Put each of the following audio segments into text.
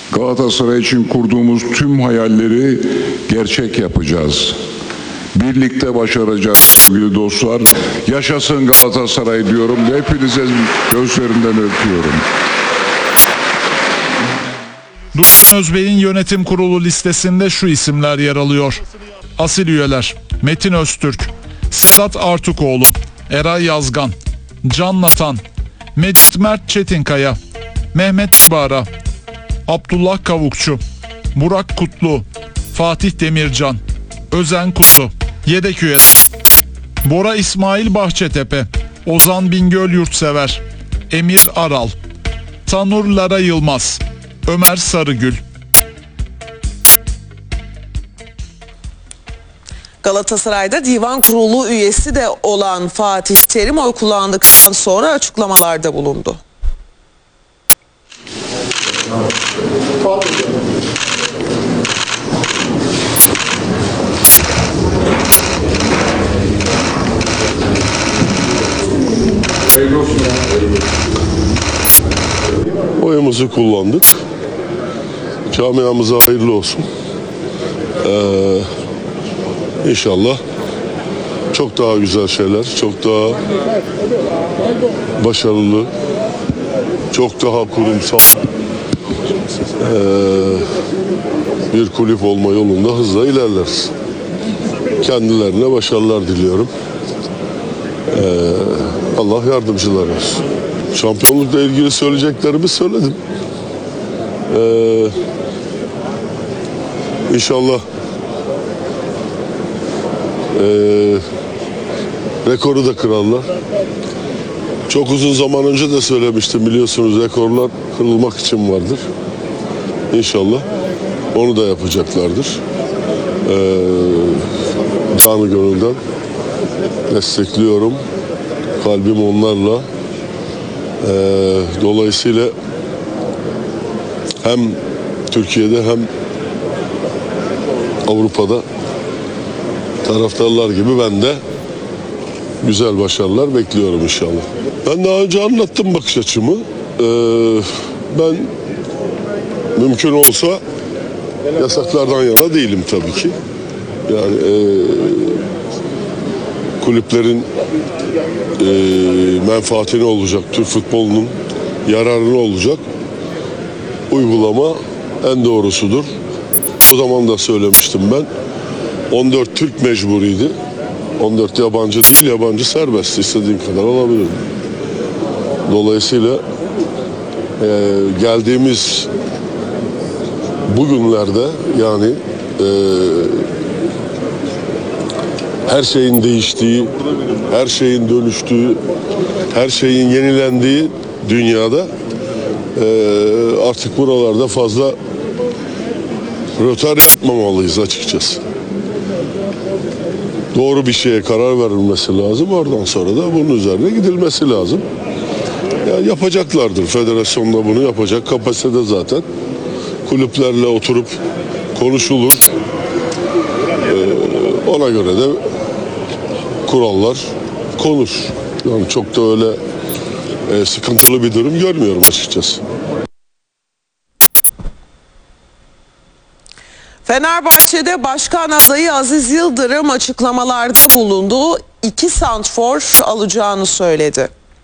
Galatasaray için kurduğumuz tüm hayalleri gerçek yapacağız. Birlikte başaracağız sevgili dostlar. Yaşasın Galatasaray diyorum. Hepinize gözlerinden öpüyorum. Dursun Özbey'in yönetim kurulu listesinde şu isimler yer alıyor. Asil üyeler: Metin Öztürk, Sedat Artukoğlu, Eray Yazgan, Can Natan, Mert Çetinkaya, Mehmet Bara, Abdullah Kavukçu, Burak Kutlu, Fatih Demircan, Özen Kutu. Yedek üyeler: Bora İsmail Bahçetepe, Ozan Bingöl Yurtsever, Emir Aral, Tanur Lara Yılmaz, Ömer Sarıgül. Galatasaray'da divan kurulu üyesi de olan Fatih Terim oy kullandıktan sonra açıklamalarda bulundu. Oyumuzu kullandık. Camiamıza hayırlı olsun. İnşallah çok daha güzel şeyler, çok daha başarılı, çok daha kurumsal bir kulüp olma yolunda hızla ilerleriz. Kendilerine başarılar diliyorum. Allah yardımcılar olsun. Şampiyonlukla ilgili söyleyeceklerimi söyledim. İnşallah rekoru da kırarlar. Çok uzun zaman önce de söylemiştim, biliyorsunuz, rekorlar kırılmak için vardır. İnşallah onu da yapacaklardır. Canı gönülden destekliyorum. Kalbim onlarla. Dolayısıyla hem Türkiye'de hem Avrupa'da taraftarlar gibi ben de güzel başarılar bekliyorum inşallah. Ben daha önce anlattım bakış açımı. Ben mümkün olsa yasaklardan yana değilim tabii ki. Yani kulüplerin menfaatine olacak, Türk futbolunun yararına olacak uygulama en doğrusudur. O zaman da söylemiştim ben. 14 Türk mecburiydi. 14 yabancı değil, yabancı serbest. İstediğin kadar alabilir. Dolayısıyla geldiğimiz bugünlerde yani her şeyin değiştiği, her şeyin dönüştüğü, her şeyin yenilendiği dünyada artık buralarda fazla rötar yapmamalıyız açıkçası. Doğru bir şeye karar verilmesi lazım. Oradan sonra da bunun üzerine gidilmesi lazım. Yani yapacaklardır. Federasyon da bunu yapacak kapasitede zaten. Kulüplerle oturup konuşulur. Ona göre de kurallar konur. Yani çok da öyle sıkıntılı bir durum görmüyorum açıkçası. Fenerbahçe'de başkan adayı Aziz Yıldırım açıklamalarda bulundu. 2 santrfor alacağını söyledi.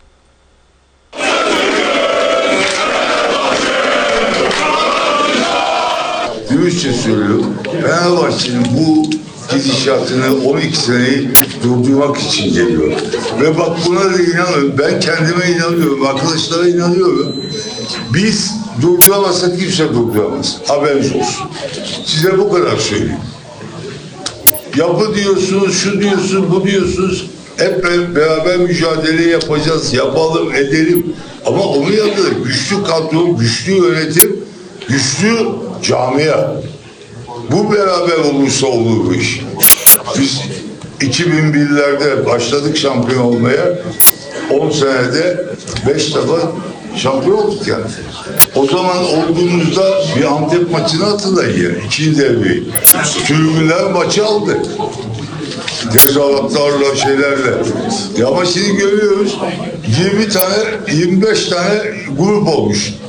Dürüstçe söylüyorum. Fenerbahçe'nin bu gidişatını 12 seneyi durdurmak için geliyor. Ve bak buna da inanıyorum. Ben kendime inanıyorum. Arkadaşlara inanıyorum. Biz durduramazsak kimse durduramaz. Haberiniz olsun. Size bu kadar söyleyeyim. Yapı diyorsunuz, şu diyorsunuz, bu diyorsunuz. Hep beraber mücadele yapacağız. Yapalım, edelim. Ama onun yanında güçlü kadro, güçlü yönetim, güçlü camia. Bu beraber olursa olur bu iş. Biz 2001'lerde başladık şampiyon olmaya. 10 senede 5 defa şampiyon olduk yani. O zaman olduğumuzda bir Antep maçını hatırlayın yani. 2. devreyi. Tribünler maçı aldı. Tezahüratlarla, şeylerle. Ya ama şimdi görüyoruz 20 tane, 25 tane grup olmuş.